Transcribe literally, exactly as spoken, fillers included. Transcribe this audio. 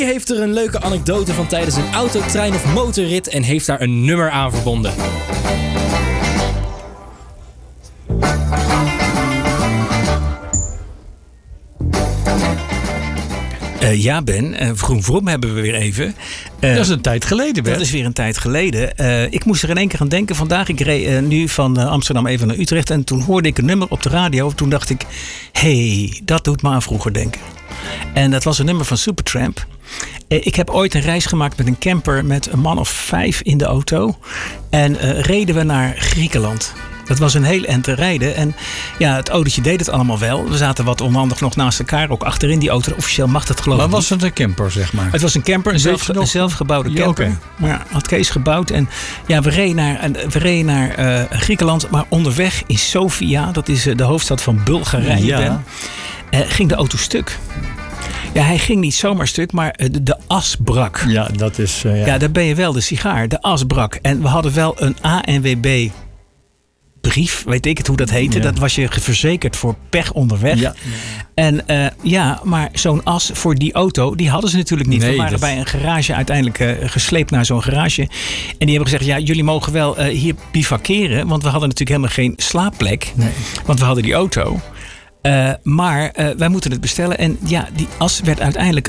heeft er een leuke anekdote van tijdens een auto, trein of motorrit en heeft daar een nummer aan verbonden. Uh, ja, Ben. Uh, Vroom Vroom hebben we weer even. Uh, dat is een tijd geleden, Ben. Dat is weer een tijd geleden. Uh, ik moest er in één keer aan denken. Vandaag, ik reed uh, nu van uh, Amsterdam even naar Utrecht. En toen hoorde ik een nummer op de radio. Toen dacht ik, hé, hey, dat doet me aan vroeger denken. En dat was een nummer van Supertramp. Uh, ik heb ooit een reis gemaakt met een camper met een man of vijf in de auto. En uh, reden we naar Griekenland. Dat was een heel eind te rijden. En ja, het autootje deed het allemaal wel. We zaten wat onhandig nog naast elkaar. Ook achterin die auto. Officieel mag dat geloof ik. Maar was het een camper, zeg maar? Het was een camper. Een, zelf, een zelfgebouwde camper. Ja, okay. Ja, had Kees gebouwd. En ja, we reden naar, we reden naar uh, Griekenland. Maar onderweg in Sofia. Dat is uh, de hoofdstad van Bulgarije. Ja. Uh, ging de auto stuk. Ja, hij ging niet zomaar stuk, maar de, de as brak. Ja, dat is... Uh, ja. ja, daar ben je wel, de sigaar. De as brak. En we hadden wel een A N W B... brief, weet ik het hoe dat heette. Ja. Dat was je verzekerd voor pech onderweg. Ja. En uh, ja, maar zo'n as voor die auto, die hadden ze natuurlijk niet. Nee, we waren dat... bij een garage uiteindelijk uh, gesleept naar zo'n garage. En die hebben gezegd, ja, jullie mogen wel uh, hier bivakeren. Want we hadden natuurlijk helemaal geen slaapplek. Nee. Want we hadden die auto. Uh, maar uh, wij moeten het bestellen. En ja, die as werd uiteindelijk